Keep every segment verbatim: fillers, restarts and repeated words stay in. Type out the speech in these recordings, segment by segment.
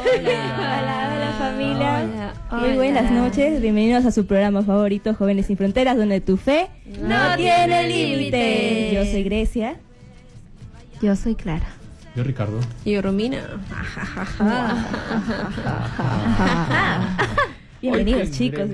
Hola, hola familia. Hola. Muy buenas noches. Bienvenidos a su programa favorito, Jóvenes Sin Fronteras, donde tu fe no, no tiene límites. Yo soy Grecia. Yo soy Clara. Yo Ricardo. Y yo Romina. Bienvenidos, chicos.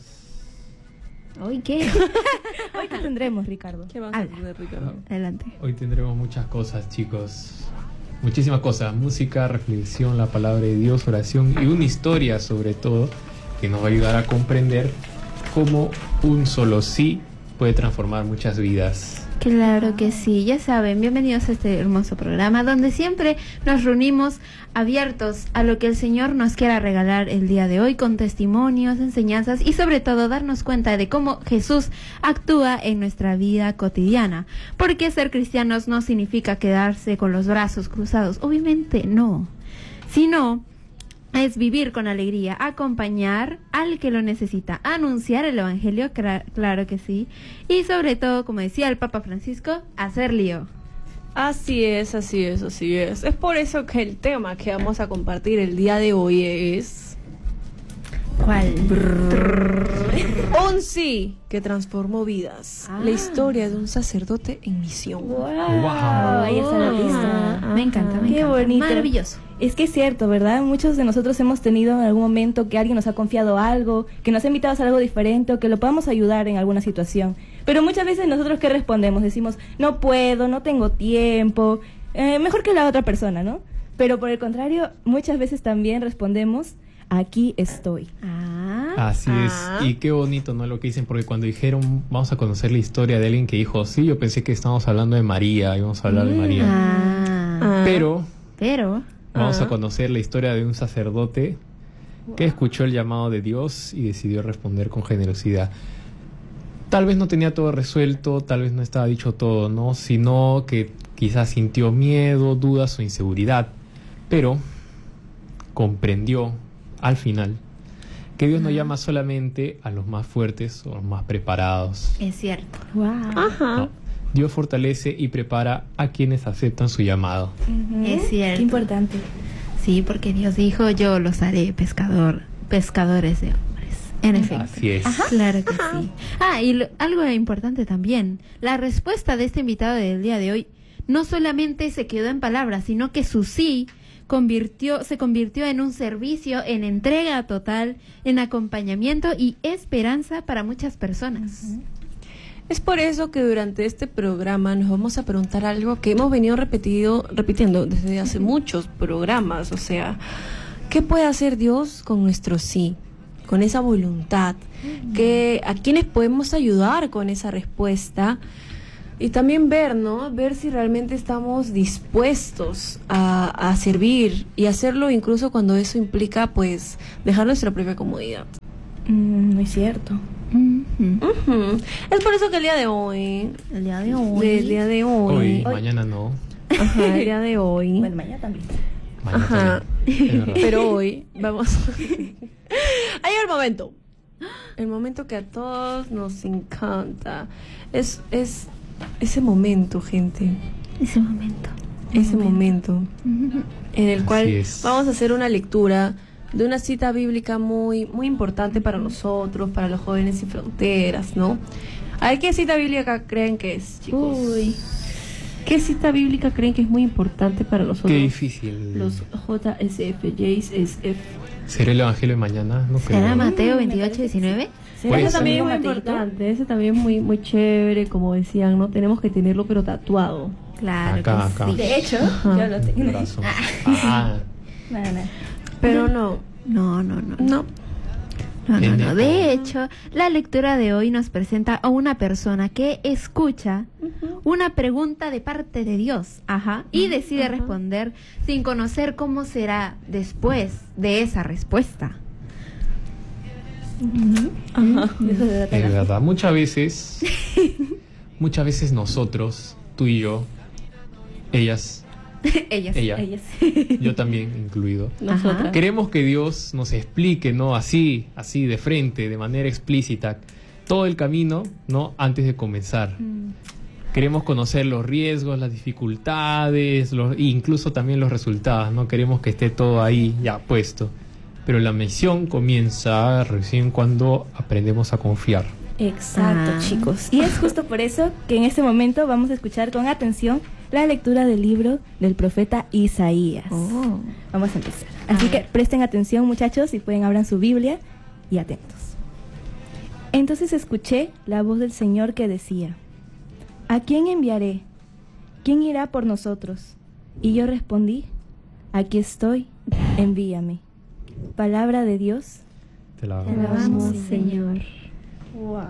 ¿Hoy qué? Hoy qué tendremos, Ricardo. ¿Qué vas a hacer, Ricardo? Adelante. Hoy tendremos muchas cosas, chicos. Muchísimas cosas. Música, reflexión, la palabra de Dios, oración y una historia sobre todo que nos va a ayudar a comprender cómo un solo sí puede transformar muchas vidas. Claro que sí, ya saben, bienvenidos a este hermoso programa donde siempre nos reunimos abiertos a lo que el Señor nos quiera regalar el día de hoy con testimonios, enseñanzas y sobre todo darnos cuenta de cómo Jesús actúa en nuestra vida cotidiana. Porque ser cristianos no significa quedarse con los brazos cruzados, obviamente no, sino es vivir con alegría, acompañar al que lo necesita, anunciar el evangelio, cra- claro que sí, y sobre todo, como decía el Papa Francisco, hacer lío. Así es, así es, así es. Es por eso que el tema que vamos a compartir el día de hoy es... ¿Cuál? Un sí que transformó vidas. Ah. La historia de un sacerdote en misión. Wow, Wow. ahí está la lista. Me encanta, me Qué encanta. bonito. Maravilloso. Es que es cierto, ¿verdad? Muchos de nosotros hemos tenido en algún momento que alguien nos ha confiado algo, que nos ha invitado a hacer algo diferente o que lo podamos ayudar en alguna situación. Pero muchas veces nosotros, ¿qué respondemos? Decimos, no puedo, no tengo tiempo, eh, mejor que la otra persona, ¿no? Pero por el contrario, muchas veces también respondemos, aquí estoy. Ah, Así Ah. es. Y qué bonito, ¿no? Lo que dicen, porque cuando dijeron, vamos a conocer la historia de alguien que dijo, sí, yo pensé que estábamos hablando de María, íbamos a hablar de María. ah, Ah. Pero pero, vamos Ah. a conocer la historia de un sacerdote que escuchó el llamado de Dios y decidió responder con generosidad. Tal vez no tenía todo resuelto, tal vez no estaba dicho todo, ¿no? Sino que quizás sintió miedo, dudas o inseguridad, pero comprendió al final que Dios no llama solamente a los más fuertes o los más preparados. es cierto. Wow. Ajá. No. Dios fortalece y prepara a quienes aceptan su llamado. Es cierto. Qué importante. Sí, porque Dios dijo, yo los haré pescador, pescadores de hombres. En efecto. Así es. Claro que sí. Ah, y lo- algo importante también. La respuesta de este invitado del día de hoy no solamente se quedó en palabras, sino que su sí convirtió, se convirtió en un servicio, en entrega total, en acompañamiento y esperanza para muchas personas. Es por eso que durante este programa nos vamos a preguntar algo que hemos venido repetido, repitiendo desde hace muchos programas. O sea, ¿qué puede hacer Dios con nuestro sí? Con esa voluntad. Que, ¿a quiénes podemos ayudar con esa respuesta? Y también ver, ¿no? Ver si realmente estamos dispuestos a, a servir y hacerlo incluso cuando eso implica, pues, dejar nuestra propia comodidad. Mm, muy cierto. Ujú. Ujú. Es por eso que el día de hoy, El día de hoy. el día de hoy, Hoy, Hoy. mañana no. ajá, el día de hoy, Bueno, mañana también. Mañana ajá, también. Es verdad. pero hoy vamos. Ahí el momento, el momento que a todos nos encanta, es es ese momento, gente, Ese momento. ese momento Ujú. en el cual Así es. vamos a hacer una lectura de una cita bíblica muy muy importante para nosotros, para los jóvenes sin fronteras, ¿no? A ver, ¿qué cita bíblica creen que es, chicos? Uy. ¿Qué cita bíblica creen que es muy importante para nosotros? Qué difícil. Los J S F, J S F. ¿Será el evangelio de mañana? No creo. ¿Será Mateo Mm, me veintiocho, parece que diecinueve? ¿Será Puede que ser. Ese también es muy Mateito? importante, ese también es muy, muy chévere, como decían, ¿no? Tenemos que tenerlo pero tatuado. Claro Acá, que acá. sí. De hecho, Ajá. yo lo tengo. Brazo. Ah, No, no. Pero no, No, no, no. no. No, no, no. Pendejo. De hecho, la lectura de hoy nos presenta a una persona que escucha una pregunta de parte de Dios, ajá, y decide Ajá. responder sin conocer cómo será después de esa respuesta. Ajá. De eso se trata es la- verdad. Muchas veces, muchas veces nosotros, tú y yo, ellas, Ellas. ella, Ellas. yo también incluido, Nosotras. queremos que Dios nos explique, ¿no? Así, así de frente, de manera explícita, todo el camino, ¿no? Antes de comenzar. queremos conocer los riesgos, las dificultades, los, e incluso también los resultados, no queremos que esté todo ahí ya puesto. Pero la misión comienza recién cuando aprendemos a confiar. Exacto, Ah. chicos. Y es justo por eso que en este momento vamos a escuchar con atención la lectura del libro del profeta Isaías. Oh. Vamos a empezar. Así A que ver. presten atención, muchachos, si pueden abran su Biblia y atentos. Entonces escuché la voz del Señor que decía: ¿a quién enviaré? ¿Quién irá por nosotros? Y yo respondí: aquí estoy, envíame. Palabra de Dios. Te la Te alabamos, Sí, Señor. Wow.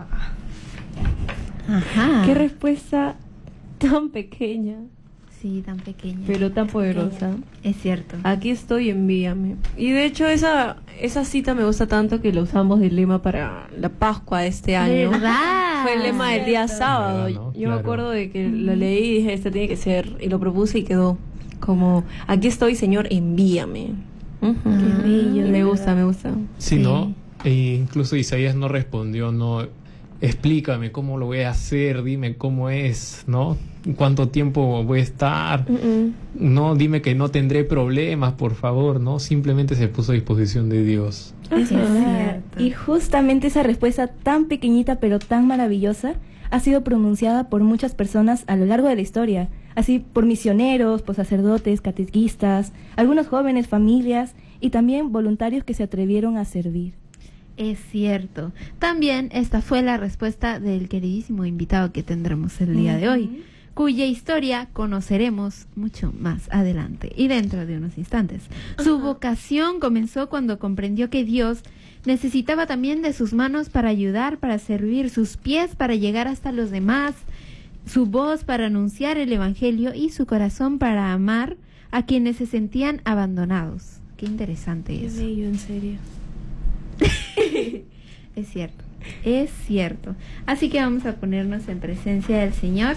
Ajá. Qué respuesta tan pequeña, Sí, tan pequeña. pero tan poderosa. Es cierto. Aquí estoy, envíame. Y de hecho esa esa cita me gusta tanto que la usamos de lema para la Pascua de este año. ¿Verdad? Fue el lema del día sábado. Verdad, ¿no? Yo me Claro. acuerdo de que lo leí y dije, este tiene que ser, y lo propuse y quedó como, aquí estoy, Señor, envíame. Ujú. Qué bello, Me de gusta, verdad. me gusta. Sí, Sí. ¿no? E incluso Isaías no respondió, no, explícame cómo lo voy a hacer, dime cómo es, ¿no? ¿Cuánto tiempo voy a estar? Mm-mm. No, dime que no tendré problemas, por favor, ¿no? Simplemente se puso a disposición de Dios. Es Ajá. verdad. Cierto. Y justamente esa respuesta tan pequeñita pero tan maravillosa ha sido pronunciada por muchas personas a lo largo de la historia, así por misioneros, por sacerdotes, catequistas, algunos jóvenes, familias y también voluntarios que se atrevieron a servir. Es cierto. También esta fue la respuesta del queridísimo invitado que tendremos el día de hoy, cuya historia conoceremos mucho más adelante y dentro de unos instantes. Su vocación comenzó cuando comprendió que Dios necesitaba también de sus manos para ayudar, para servir, sus pies para llegar hasta los demás, su voz para anunciar el Evangelio y su corazón para amar a quienes se sentían abandonados. Qué interesante eso. bello, en serio. Es cierto, es cierto. Así que vamos a ponernos en presencia del Señor.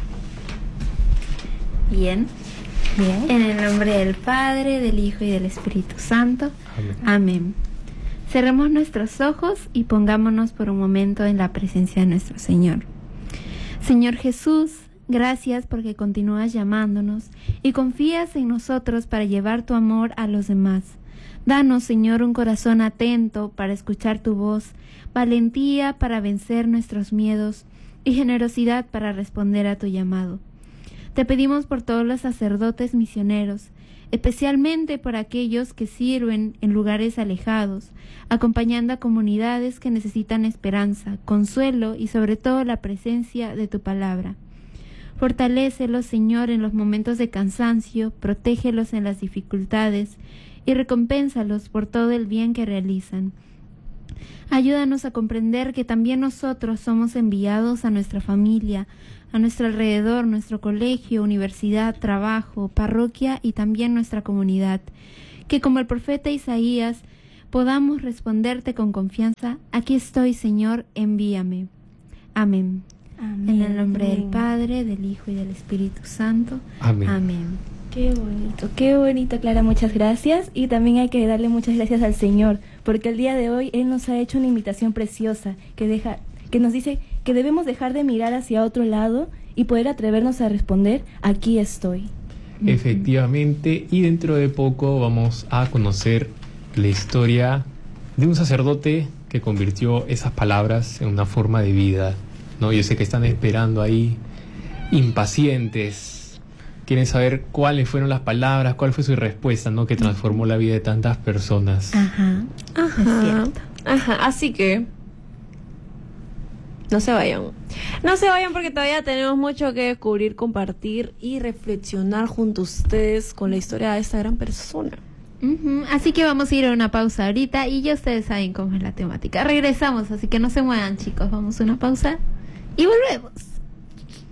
Bien. Bien. En el nombre del Padre, del Hijo y del Espíritu Santo. Amén. Amén. Cerremos nuestros ojos y pongámonos por un momento en la presencia de nuestro Señor. Señor Jesús, gracias porque continúas llamándonos y confías en nosotros para llevar tu amor a los demás. Danos, Señor, un corazón atento para escuchar tu voz, valentía para vencer nuestros miedos y generosidad para responder a tu llamado. Te pedimos por todos los sacerdotes misioneros, especialmente por aquellos que sirven en lugares alejados, acompañando a comunidades que necesitan esperanza, consuelo y sobre todo la presencia de tu palabra. Fortalécelos, Señor, en los momentos de cansancio, protégelos en las dificultades y recompénsalos por todo el bien que realizan. Ayúdanos a comprender que también nosotros somos enviados a nuestra familia, a nuestro alrededor, nuestro colegio, universidad, trabajo, parroquia y también nuestra comunidad. Que como el profeta Isaías podamos responderte con confianza: aquí estoy, Señor, envíame. Amén. Amén. En el nombre del Amén. Padre, del Hijo y del Espíritu Santo. Amén. Amén. Qué bonito, qué bonito, Clara, muchas gracias. Y también hay que darle muchas gracias al Señor, porque el día de hoy Él nos ha hecho una invitación preciosa que deja, que nos dice que debemos dejar de mirar hacia otro lado y poder atrevernos a responder: aquí estoy. Efectivamente, y dentro de poco vamos a conocer la historia de un sacerdote que convirtió esas palabras en una forma de vida, ¿no? Yo sé que están esperando ahí, impacientes, quieren saber cuáles fueron las palabras, cuál fue su respuesta, ¿no? Que transformó la vida de tantas personas. Ajá. Es Ajá. cierto. Ajá. Así que no se vayan. No se vayan porque todavía tenemos mucho que descubrir, compartir y reflexionar junto a ustedes con la historia de esta gran persona. Ujú, así que vamos a ir a una pausa ahorita y ya ustedes saben cómo es la temática. Regresamos, así que no se muevan, chicos. Vamos a una pausa y volvemos.